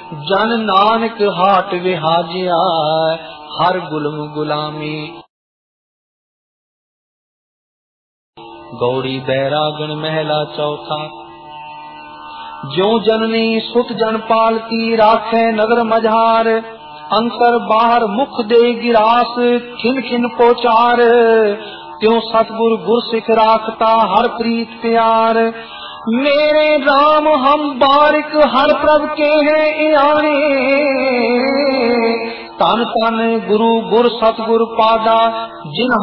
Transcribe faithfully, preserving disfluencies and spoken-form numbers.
जन नानक हाट विहाजिया हर गुलम गुलामी। गौड़ी बैरागण महला चौथा। जो जननी सुत जन पालती राखे नगर मझार अंतर बाहर मुख दे गिरास खिन खिन पोचार त्यों सतगुर गुर सिख राखता हर प्रीत प्यार। मेरे राम हम बारिक हर प्रभ के हैं आने तन तन गुरु गुर सतगुर पादा जिन